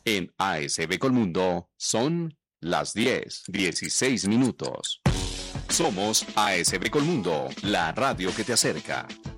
En ASB Colmundo son las 10:16 minutos. Somos ASB Colmundo, la radio que te acerca.